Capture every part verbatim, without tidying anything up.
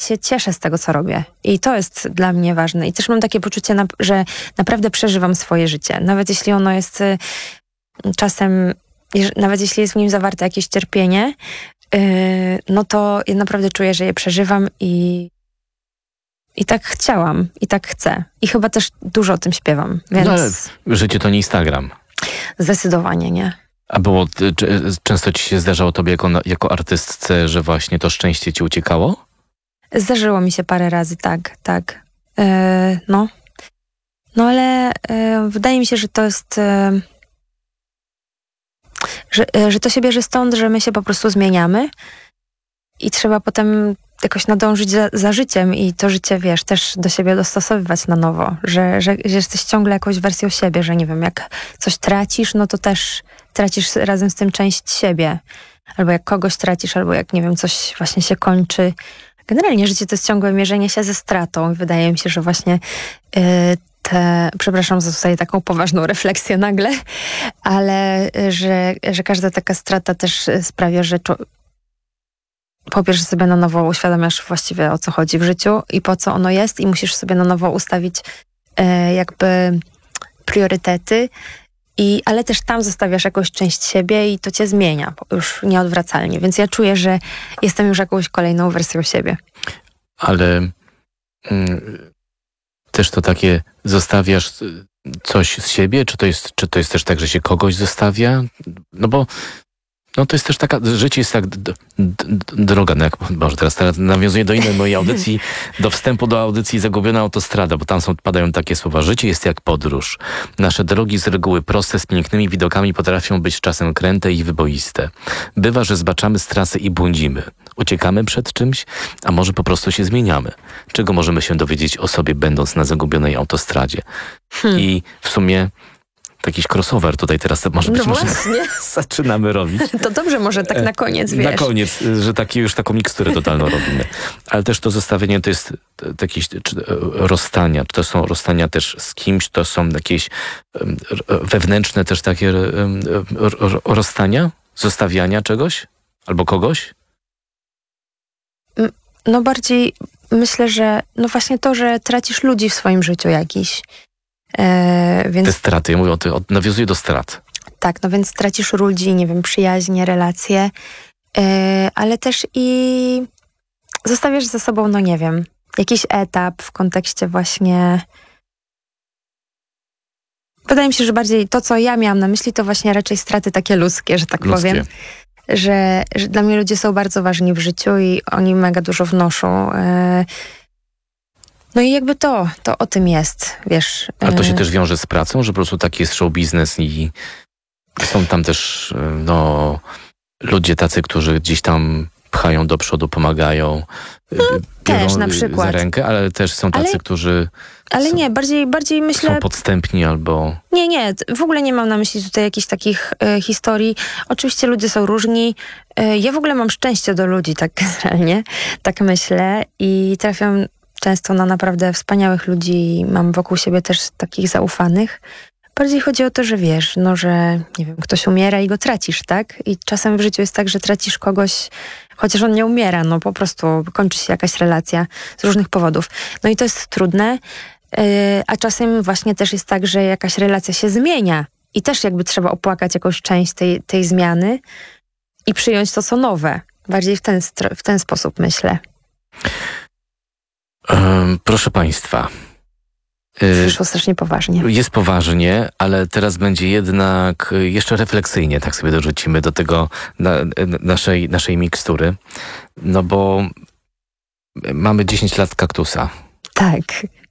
się cieszę z tego, co robię. I to jest dla mnie ważne. I też mam takie poczucie, na, że naprawdę przeżywam swoje życie. Nawet jeśli ono jest y, czasem, jeż, nawet jeśli jest w nim zawarte jakieś cierpienie, y, no to ja naprawdę czuję, że je przeżywam i I tak chciałam, i tak chcę. I chyba też dużo o tym śpiewam, więc... No ale życie to nie Instagram. Zdecydowanie nie. A było, czy, często ci się zdarzało tobie jako, jako artystce, że właśnie to szczęście ci uciekało? Zdarzyło mi się parę razy, tak, tak. Yy, no. No ale yy, wydaje mi się, że to jest... Yy, że, yy, że to się bierze stąd, że my się po prostu zmieniamy i trzeba potem jakoś nadążyć za, za życiem i to życie, wiesz, też do siebie dostosowywać na nowo, że, że, że jesteś ciągle jakąś wersją siebie, że nie wiem, jak coś tracisz, no to też tracisz razem z tym część siebie. Albo jak kogoś tracisz, albo jak, nie wiem, coś właśnie się kończy. Generalnie życie to jest ciągłe mierzenie się ze stratą i wydaje mi się, że właśnie yy, te, przepraszam za tutaj taką poważną refleksję nagle, ale yy, że, że każda taka strata też sprawia, że czo- po pierwsze sobie na nowo uświadamiasz właściwie, o co chodzi w życiu i po co ono jest i musisz sobie na nowo ustawić e, jakby priorytety, i, ale też tam zostawiasz jakąś część siebie i to cię zmienia już nieodwracalnie. Więc ja czuję, że jestem już jakąś kolejną wersją siebie. Ale mm, też to takie zostawiasz coś z siebie? Czy to jest, czy to jest też tak, że się kogoś zostawia? No bo no to jest też taka, życie jest tak d- d- d- droga, no jak, może teraz, teraz nawiązuję do innej mojej audycji, do wstępu do audycji Zagubiona autostrada, bo tam są, padają takie słowa: życie jest jak podróż. Nasze drogi z reguły proste, z pięknymi widokami potrafią być czasem kręte i wyboiste. Bywa, że zbaczamy z trasy i błądzimy. Uciekamy przed czymś, a może po prostu się zmieniamy. Czego możemy się dowiedzieć o sobie, będąc na zagubionej autostradzie? Hmm. I w sumie jakiś crossover tutaj teraz może być, no może zaczynamy robić. To dobrze, może tak na koniec, wiesz. Na koniec, że taki, już taką miksturę totalną robimy. Ale też to zostawienie to jest jakieś czy, rozstania. To są rozstania też z kimś, to są jakieś um, wewnętrzne też takie um, rozstania, zostawiania czegoś albo kogoś? No bardziej myślę, że no właśnie to, że tracisz ludzi w swoim życiu jakiś. E, więc... Te straty, ja mówię o tym, nawiązuję do strat. Tak, no więc tracisz ludzi, nie wiem, przyjaźnie, relacje, e, ale też i zostawiasz za sobą, no nie wiem, jakiś etap w kontekście właśnie... Wydaje mi się, że bardziej to, co ja miałam na myśli, to właśnie raczej straty takie ludzkie, że tak ludzkie. powiem. Że, że dla mnie ludzie są bardzo ważni w życiu i oni mega dużo wnoszą. E, No i jakby to, to o tym jest, wiesz. A to się też wiąże z pracą, że po prostu taki jest show biznes i są tam też no, ludzie tacy, którzy gdzieś tam pchają do przodu, pomagają, no, też na przykład za rękę, ale też są tacy, ale, którzy ale są, nie, bardziej, bardziej myślę... są podstępni albo... Nie, nie, w ogóle nie mam na myśli tutaj jakichś takich e, historii. Oczywiście ludzie są różni. E, ja w ogóle mam szczęście do ludzi, tak generalnie, tak myślę i trafiam często na naprawdę wspaniałych ludzi, mam wokół siebie też takich zaufanych. Bardziej chodzi o to, że wiesz, no że nie wiem, ktoś umiera i go tracisz, tak? I czasem w życiu jest tak, że tracisz kogoś, chociaż on nie umiera, no po prostu kończy się jakaś relacja z różnych powodów. No i to jest trudne, yy, a czasem właśnie też jest tak, że jakaś relacja się zmienia i też jakby trzeba opłakać jakąś część tej, tej zmiany i przyjąć to, co nowe. Bardziej w ten, w ten sposób myślę. Um, proszę Państwa. Wyszło strasznie poważnie. Jest poważnie, ale teraz będzie jednak jeszcze refleksyjnie, tak sobie dorzucimy do tego na, naszej, naszej mikstury. No bo mamy dziesięć lat kaktusa. Tak.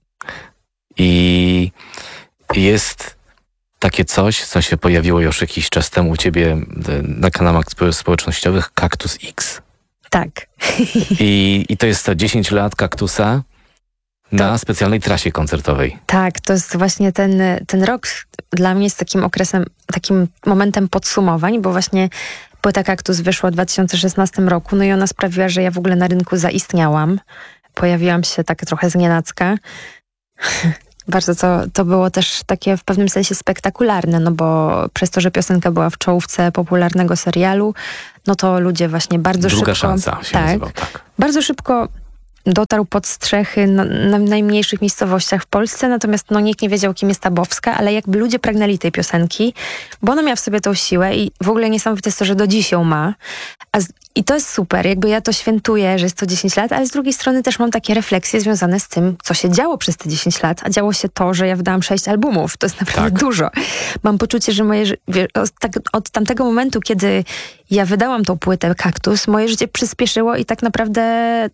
I jest takie coś, co się pojawiło już jakiś czas temu u ciebie na kanałach społecznościowych, Kaktus X. Tak. I, I to jest to dziesięć lat kaktusa na to, specjalnej trasie koncertowej. Tak, to jest właśnie ten, ten rok dla mnie jest takim okresem, takim momentem podsumowań, bo właśnie płyta Kaktus wyszła w dwa tysiące szesnastym roku, no i ona sprawiła, że ja w ogóle na rynku zaistniałam. Pojawiłam się tak trochę znienacka. Bardzo to, to było też takie w pewnym sensie spektakularne, no bo przez to, że piosenka była w czołówce popularnego serialu, no to ludzie właśnie bardzo Druga szybko... szansa się tak, nazywał, tak. Bardzo szybko dotarł pod strzechy na, na najmniejszych miejscowościach w Polsce, natomiast no, nikt nie wiedział, kim jest ta Bobska, ale jakby ludzie pragnęli tej piosenki, bo ona miała w sobie tą siłę i w ogóle niesamowite jest to, że do dziś ją ma. A z, I to jest super, jakby ja to świętuję, że jest to dziesięć lat, ale z drugiej strony też mam takie refleksje związane z tym, co się działo przez te dziesięć lat, a działo się to, że ja wydałam sześć albumów. To jest naprawdę tak. dużo. Mam poczucie, że moje wie, od, tak, od tamtego momentu, kiedy ja wydałam tą płytę Kaktus, moje życie przyspieszyło i tak naprawdę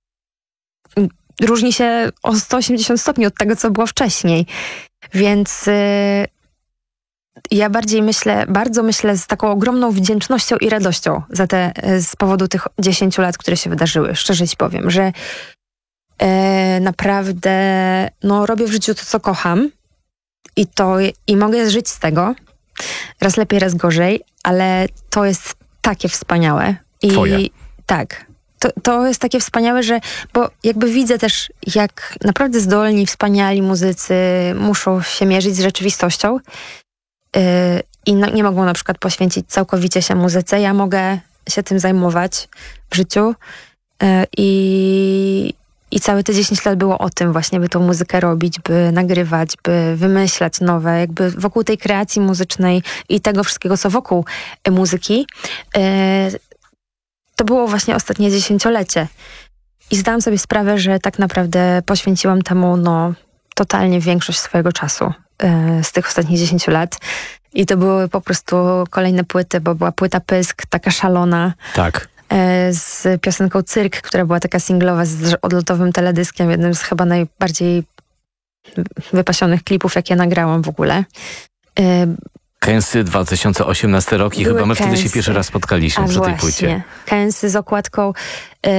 różni się o sto osiemdziesiąt stopni od tego, co było wcześniej. Więc yy, ja bardziej myślę, bardzo myślę z taką ogromną wdzięcznością i radością za te, yy, z powodu tych dziesięciu lat, które się wydarzyły. Szczerze ci powiem, że yy, naprawdę no, robię w życiu to, co kocham i to i mogę żyć z tego. Raz lepiej, raz gorzej, ale to jest takie wspaniałe. I Twoje. tak. To, to jest takie wspaniałe, że, bo jakby widzę też, jak naprawdę zdolni, wspaniali muzycy muszą się mierzyć z rzeczywistością yy, i no, nie mogą na przykład poświęcić całkowicie się muzyce. Ja mogę się tym zajmować w życiu yy, i, i całe te dziesięć lat było o tym właśnie, by tą muzykę robić, by nagrywać, by wymyślać nowe, jakby wokół tej kreacji muzycznej i tego wszystkiego, co wokół muzyki. Yy, To było właśnie ostatnie dziesięciolecie. I zdałam sobie sprawę, że tak naprawdę poświęciłam temu no, totalnie większość swojego czasu yy, z tych ostatnich dziesięciu lat. I to były po prostu kolejne płyty, bo była płyta Pysk, taka szalona. Tak. Yy, z piosenką Cyrk, która była taka singlowa z odlotowym teledyskiem, jednym z chyba najbardziej wypasionych klipów, jakie nagrałam w ogóle. Yy, Kęsy, dwa tysiące osiemnasty rok i Były chyba my Kęsy. wtedy się pierwszy raz spotkaliśmy A przy tej właśnie. płycie. Kęsy z okładką, yy,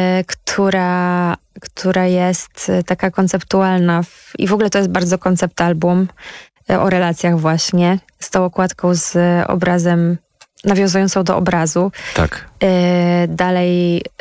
która, która jest taka konceptualna w, i w ogóle to jest bardzo koncept album yy, o relacjach właśnie, z tą okładką z obrazem nawiązującą do obrazu. Tak. Yy, dalej yy,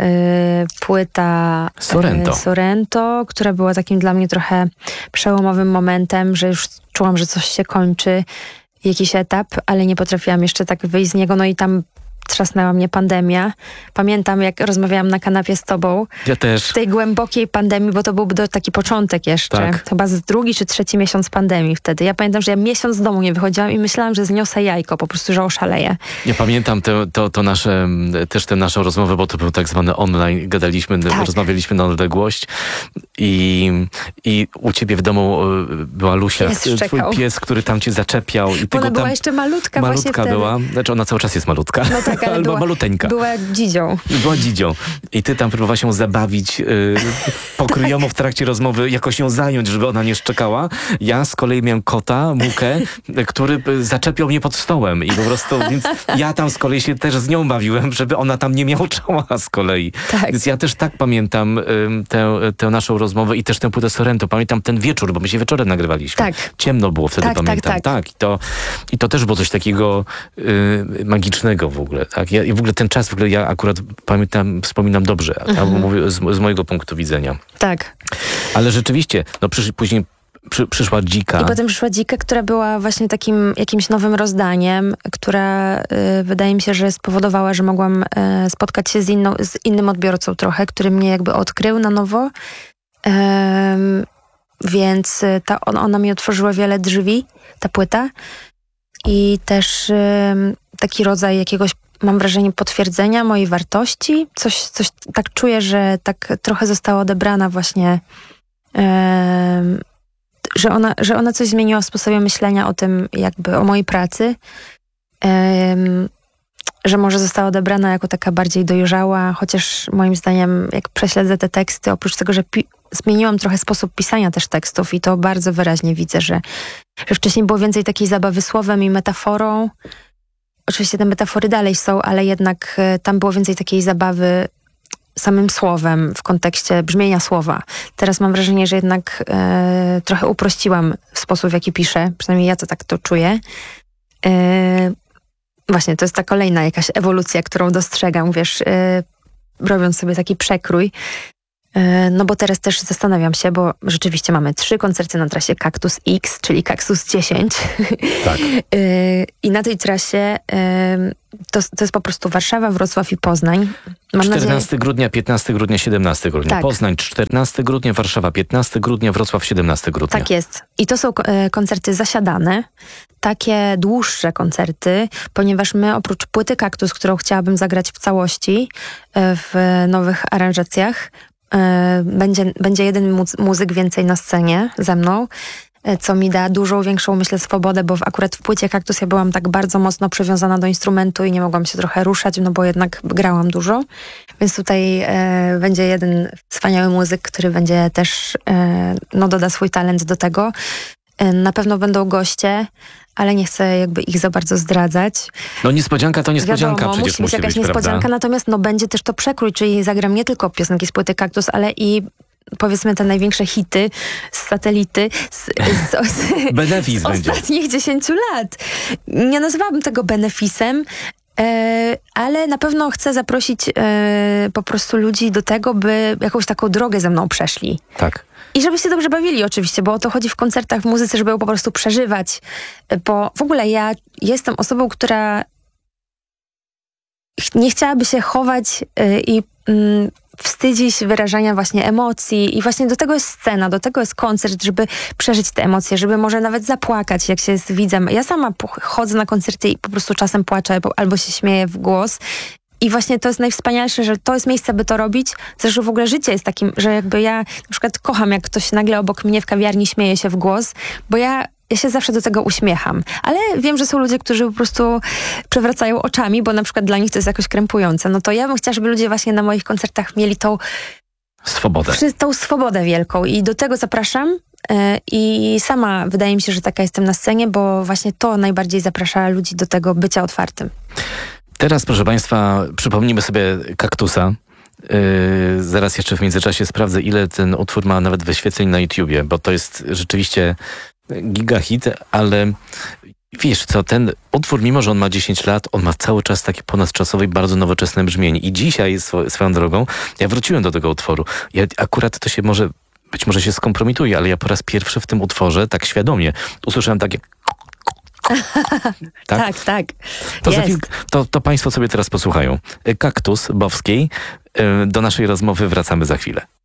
płyta Sorrento. Yy, Sorrento, która była takim dla mnie trochę przełomowym momentem, że już czułam, że coś się kończy, jakiś etap, ale nie potrafiłam jeszcze tak wyjść z niego. No i tam trzasnęła mnie pandemia. Pamiętam, jak rozmawiałam na kanapie z tobą. Ja też. W tej głębokiej pandemii, bo to był taki początek jeszcze. Tak. Chyba z drugi czy trzeci miesiąc pandemii wtedy. Ja pamiętam, że ja miesiąc z domu nie wychodziłam i myślałam, że zniosę jajko, po prostu, że oszaleję. Ja pamiętam te, to, to nasze, też tę naszą rozmowę, bo to był tak zwany online, gadaliśmy, Tak. rozmawialiśmy na odległość i, i u ciebie w domu była Lusia, Pies twój szczekał. pies, który tam cię zaczepiał. I Bo tego ona była tam, jeszcze malutka, właśnie malutka wtedy. była, znaczy ona cały czas jest malutka, No tak, ale albo była, maluteńka. była dzidzią. Była dzidzią. I ty tam próbowałaś ją zabawić yy, pokryjomo Tak. w trakcie rozmowy, jakoś ją zająć, żeby ona nie szczekała. Ja z kolei miałem kota, Mukę, który zaczepiał mnie pod stołem. I po prostu, więc ja tam z kolei się też z nią bawiłem, żeby ona tam nie miałczała z kolei. Tak. Więc ja też tak pamiętam y, tę, tę naszą rozmowę i też tę płytę Sorrento. Pamiętam ten wieczór, bo my się wieczorem nagrywaliśmy. Tak. Ciemno było wtedy, Tak, tak, pamiętam. tak. tak. I, to, I to też było coś takiego y, magicznego w ogóle. Tak? Ja, i w ogóle ten czas, w ogóle ja akurat pamiętam, wspominam dobrze, mhm. mówię z, z mojego punktu widzenia. Tak. Ale rzeczywiście, no przysz, później przy, przyszła Dzika. I potem przyszła Dzika, która była właśnie takim jakimś nowym rozdaniem, która y, wydaje mi się, że spowodowała, że mogłam y, spotkać się z, inną, z innym odbiorcą trochę, który mnie jakby odkrył na nowo. Ym, więc ta, on, ona mi otworzyła wiele drzwi, ta płyta. I też ym, taki rodzaj jakiegoś, mam wrażenie, potwierdzenia mojej wartości. Coś, coś tak czuję, że tak trochę została odebrana właśnie, ym, że, ona, że ona coś zmieniła w sposobie myślenia o tym, jakby o mojej pracy. Ym, że może została odebrana jako taka bardziej dojrzała, chociaż moim zdaniem, jak prześledzę te teksty, oprócz tego, że pi- zmieniłam trochę sposób pisania też tekstów i to bardzo wyraźnie widzę, że, że wcześniej było więcej takiej zabawy słowem i metaforą. Oczywiście te metafory dalej są, ale jednak y, tam było więcej takiej zabawy samym słowem w kontekście brzmienia słowa. Teraz mam wrażenie, że jednak y, trochę uprościłam sposób, w jaki piszę. Przynajmniej ja to tak to czuję. Y, Właśnie, to jest ta kolejna jakaś ewolucja, którą dostrzegam, wiesz, yy, robiąc sobie taki przekrój. Yy, No bo teraz też zastanawiam się, bo rzeczywiście mamy trzy koncerty na trasie Kaktus X, czyli Kaktus dziesięć. Tak. I na tej trasie to, to jest po prostu Warszawa, Wrocław i Poznań. Mam czternastego nadzieję... grudnia, piętnastego grudnia, siedemnastego grudnia. Tak. Poznań czternastego grudnia, Warszawa piętnastego grudnia, Wrocław siedemnastego grudnia. Tak jest. I to są e, koncerty zasiadane, takie dłuższe koncerty, ponieważ my oprócz płyty Kaktus, którą chciałabym zagrać w całości e, w nowych aranżacjach, e, będzie, będzie jeden muzy- muzyk więcej na scenie ze mną, co mi da dużą większą, myślę, swobodę, bo w, akurat w płycie Kaktus ja byłam tak bardzo mocno przywiązana do instrumentu i nie mogłam się trochę ruszać, no bo jednak grałam dużo. Więc tutaj e, będzie jeden wspaniały muzyk, który będzie też, e, no doda swój talent do tego. E, na pewno będą goście, ale nie chcę jakby ich za bardzo zdradzać. No niespodzianka to niespodzianka. Wiadomo, przecież musi być jakaś być, niespodzianka, prawda? natomiast no będzie też to przekrój, czyli zagram nie tylko piosenki z płyty Kaktus, ale i powiedzmy te największe hity z satelity z, z, z, Benefis z będzie. ostatnich dziesięciu lat. Nie nazywałabym tego benefisem, e, ale na pewno chcę zaprosić e, po prostu ludzi do tego, by jakąś taką drogę ze mną przeszli. Tak. I żeby się dobrze bawili oczywiście, bo o to chodzi w koncertach, w muzyce, żeby ją po prostu przeżywać. Bo w ogóle ja jestem osobą, która nie chciałaby się chować y, i y, wstydzić wyrażania właśnie emocji i właśnie do tego jest scena, do tego jest koncert, żeby przeżyć te emocje, żeby może nawet zapłakać, jak się jest widzem. Ja sama chodzę na koncerty i po prostu czasem płaczę albo się śmieję w głos. I właśnie to jest najwspanialsze, że to jest miejsce, by to robić. Zresztą w ogóle życie jest takim, że jakby ja na przykład kocham, jak ktoś nagle obok mnie w kawiarni śmieje się w głos, bo ja Ja się zawsze do tego uśmiecham. Ale wiem, że są ludzie, którzy po prostu przewracają oczami, bo na przykład dla nich to jest jakoś krępujące. No to ja bym chciała, żeby ludzie właśnie na moich koncertach mieli tą Swobodę. Przy, tą swobodę wielką i do tego zapraszam. Yy, I sama wydaje mi się, że taka jestem na scenie, bo właśnie to najbardziej zaprasza ludzi do tego bycia otwartym. Teraz, proszę Państwa, przypomnijmy sobie Kaktusa. Yy, zaraz jeszcze w międzyczasie sprawdzę, ile ten utwór ma nawet wyświetleń na YouTubie, bo to jest rzeczywiście giga hit, ale wiesz co, ten utwór, mimo że on ma dziesięć lat, on ma cały czas takie ponadczasowe i bardzo nowoczesne brzmienie. I dzisiaj, sw- swoją drogą, ja wróciłem do tego utworu. Ja akurat to się może, być może się skompromituje, ale ja po raz pierwszy w tym utworze, tak świadomie, usłyszałem takie... tak? Tak, tak. To, za Jest. chwil, to, to Państwo sobie teraz posłuchają. Kaktus Bowskiej. Do naszej rozmowy wracamy za chwilę.